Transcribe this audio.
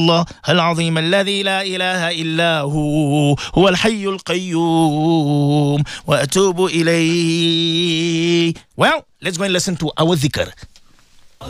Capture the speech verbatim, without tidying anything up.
الله العظيم الذي لا إله إلا هو هو الحي القيوم وأتوب إليه. Well, let's go and listen to our dhikr.